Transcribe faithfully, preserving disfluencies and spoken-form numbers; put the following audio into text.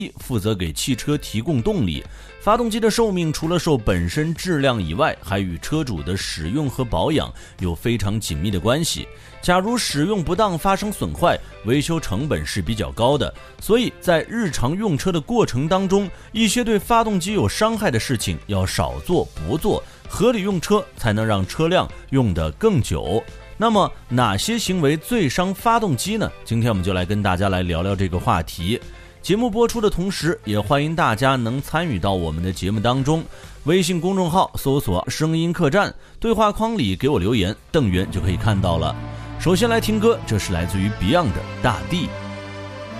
负责给汽车提供动力。发动机的寿命除了受本身质量以外，还与车主的使用和保养有非常紧密的关系。假如使用不当发生损坏，维修成本是比较高的，所以在日常用车的过程当中，一些对发动机有伤害的事情要少做不做，合理用车才能让车辆用得更久。那么哪些行为最伤发动机呢？今天我们就来跟大家来聊聊这个话题。节目播出的同时，也欢迎大家能参与到我们的节目当中。微信公众号搜索声音客栈，对话框里给我留言，邓源就可以看到了。首先来听歌，这是来自于 Beyond 的大地。